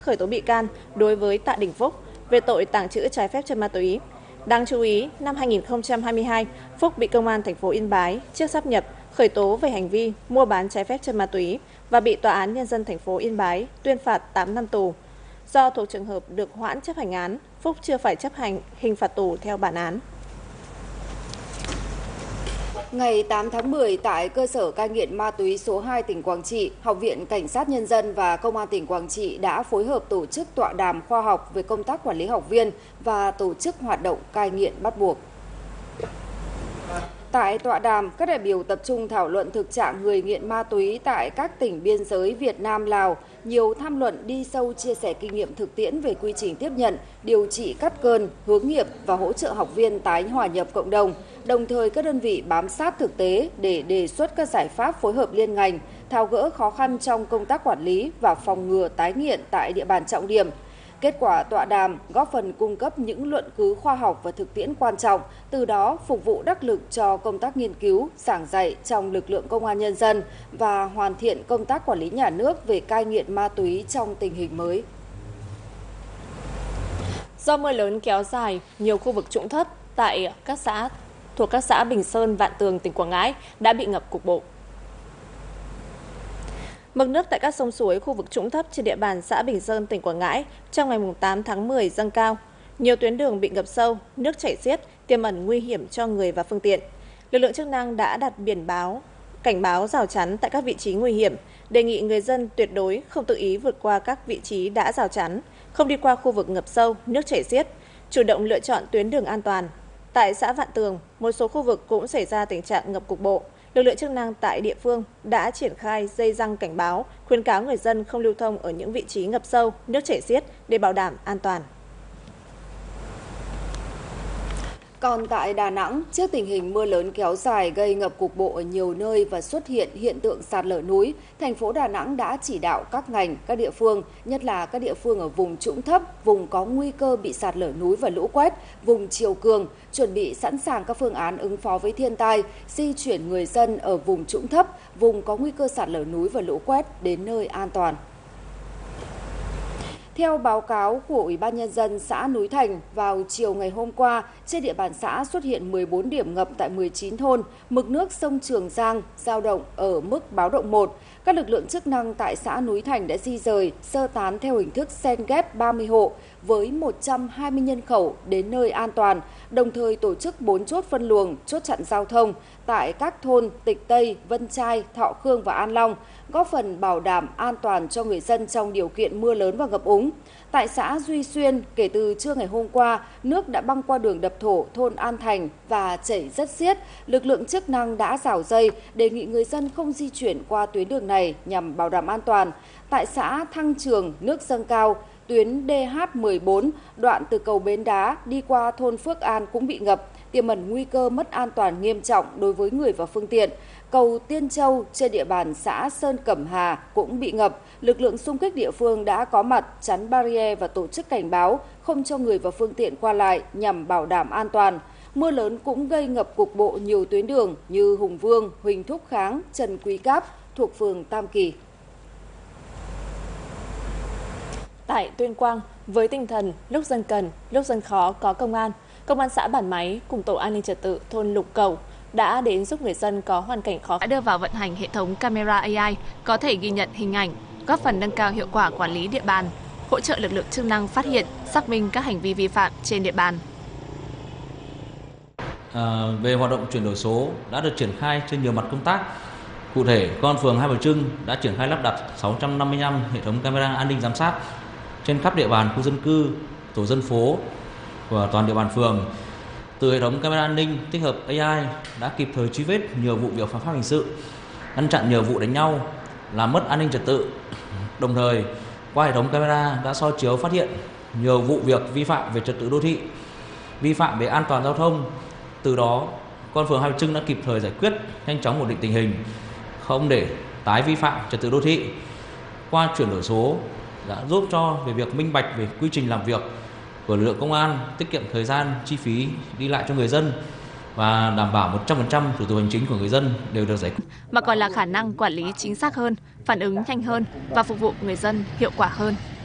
khởi tố bị can đối với Tạ Đình Phúc về tội tàng trữ trái phép chất ma túy. Đáng chú ý, năm 2022, Phúc bị công an thành phố Yên Bái trước sáp nhập khởi tố về hành vi mua bán trái phép chất ma túy và bị Tòa án Nhân dân thành phố Yên Bái tuyên phạt 8 năm tù. Do thuộc trường hợp được hoãn chấp hành án, Phúc chưa phải chấp hành hình phạt tù theo bản án. Ngày 8 tháng 10, tại cơ sở cai nghiện ma túy số 2 tỉnh Quảng Trị, Học viện Cảnh sát Nhân dân và Công an tỉnh Quảng Trị đã phối hợp tổ chức tọa đàm khoa học về công tác quản lý học viên và tổ chức hoạt động cai nghiện bắt buộc. Tại tọa đàm, các đại biểu tập trung thảo luận thực trạng người nghiện ma túy tại các tỉnh biên giới Việt Nam, Lào, nhiều tham luận đi sâu chia sẻ kinh nghiệm thực tiễn về quy trình tiếp nhận, điều trị cắt cơn, hướng nghiệp và hỗ trợ học viên tái hòa nhập cộng đồng. Đồng thời các đơn vị bám sát thực tế để đề xuất các giải pháp phối hợp liên ngành, tháo gỡ khó khăn trong công tác quản lý và phòng ngừa tái nghiện tại địa bàn trọng điểm. Kết quả tọa đàm góp phần cung cấp những luận cứ khoa học và thực tiễn quan trọng, từ đó phục vụ đắc lực cho công tác nghiên cứu, giảng dạy trong lực lượng công an nhân dân và hoàn thiện công tác quản lý nhà nước về cai nghiện ma túy trong tình hình mới. Do mưa lớn kéo dài, nhiều khu vực trũng thấp tại các xã thuộc các xã Bình Sơn, Vạn Tường, tỉnh Quảng Ngãi đã bị ngập cục bộ. Mực nước tại các sông suối khu vực trũng thấp trên địa bàn xã Bình Sơn, tỉnh Quảng Ngãi trong ngày 8 tháng 10 dâng cao. Nhiều tuyến đường bị ngập sâu, nước chảy xiết, tiềm ẩn nguy hiểm cho người và phương tiện. Lực lượng chức năng đã đặt biển báo, cảnh báo rào chắn tại các vị trí nguy hiểm, đề nghị người dân tuyệt đối không tự ý vượt qua các vị trí đã rào chắn, không đi qua khu vực ngập sâu, nước chảy xiết, chủ động lựa chọn tuyến đường an toàn. Tại xã Vạn Tường, một số khu vực cũng xảy ra tình trạng ngập cục bộ. Lực lượng chức năng tại địa phương đã triển khai dây răng cảnh báo, khuyến cáo người dân không lưu thông ở những vị trí ngập sâu, nước chảy xiết để bảo đảm an toàn. Còn tại Đà Nẵng, trước tình hình mưa lớn kéo dài gây ngập cục bộ ở nhiều nơi và xuất hiện hiện tượng sạt lở núi, thành phố Đà Nẵng đã chỉ đạo các ngành, các địa phương, nhất là các địa phương ở vùng trũng thấp, vùng có nguy cơ bị sạt lở núi và lũ quét, vùng triều cường, chuẩn bị sẵn sàng các phương án ứng phó với thiên tai, di chuyển người dân ở vùng trũng thấp, vùng có nguy cơ sạt lở núi và lũ quét đến nơi an toàn. Theo báo cáo của Ủy ban Nhân dân xã Núi Thành, vào chiều ngày hôm qua, trên địa bàn xã xuất hiện 14 điểm ngập tại 19 thôn, mực nước sông Trường Giang dao động ở mức báo động 1. Các lực lượng chức năng tại xã Núi Thành đã di rời, sơ tán theo hình thức xen ghép 30 hộ với 120 nhân khẩu đến nơi an toàn, đồng thời tổ chức 4 chốt phân luồng, chốt chặn giao thông tại các thôn Tịch Tây, Vân Trai, Thọ Khương và An Long, góp phần bảo đảm an toàn cho người dân trong điều kiện mưa lớn và ngập úng. Tại xã Duy Xuyên, kể từ trưa ngày hôm qua, nước đã băng qua đường đập thổ thôn An Thành và chảy rất xiết. Lực lượng chức năng đã rào dây, đề nghị người dân không di chuyển qua tuyến đường này nhằm bảo đảm an toàn. Tại xã Thăng Trường, nước dâng cao, tuyến DH14, đoạn từ cầu Bến Đá đi qua thôn Phước An cũng bị ngập, tiềm ẩn nguy cơ mất an toàn nghiêm trọng đối với người và phương tiện. Cầu Tiên Châu trên địa bàn xã Sơn Cẩm Hà cũng bị ngập. Lực lượng xung kích địa phương đã có mặt chắn barrier và tổ chức cảnh báo không cho người và phương tiện qua lại nhằm bảo đảm an toàn. Mưa lớn cũng gây ngập cục bộ nhiều tuyến đường như Hùng Vương, Huỳnh Thúc Kháng, Trần Quý Cáp thuộc phường Tam Kỳ. Tại Tuyên Quang, với tinh thần lúc dân cần, lúc dân khó có công an xã Bản Máy cùng tổ an ninh trật tự thôn Lục Cầu đã đến giúp người dân có hoàn cảnh khó khăn. Đã đưa vào vận hành hệ thống camera AI có thể ghi nhận hình ảnh, góp phần nâng cao hiệu quả quản lý địa bàn, hỗ trợ lực lượng chức năng phát hiện, xác minh các hành vi vi phạm trên địa bàn. Về hoạt động chuyển đổi số đã được triển khai trên nhiều mặt công tác. Cụ thể, Công an phường Hai Bà Trưng đã triển khai lắp đặt 655 hệ thống camera an ninh giám sát trên khắp địa bàn khu dân cư, tổ dân phố của toàn địa bàn phường. Từ hệ thống camera an ninh tích hợp AI đã kịp thời truy vết nhiều vụ việc phạm pháp hình sự, ngăn chặn nhiều vụ đánh nhau, làm mất an ninh trật tự. Đồng thời, qua hệ thống camera đã soi chiếu phát hiện nhiều vụ việc vi phạm về trật tự đô thị, vi phạm về an toàn giao thông. Từ đó, Công an phường Hai Bà Trưng đã kịp thời giải quyết, nhanh chóng ổn định tình hình, không để tái vi phạm trật tự đô thị. Qua chuyển đổi số đã giúp cho về việc minh bạch về quy trình làm việc của lực lượng công an, tiết kiệm thời gian, chi phí đi lại cho người dân và đảm bảo 100% thủ tục hành chính của người dân đều được giải quyết. Mà còn là khả năng quản lý chính xác hơn, phản ứng nhanh hơn và phục vụ người dân hiệu quả hơn.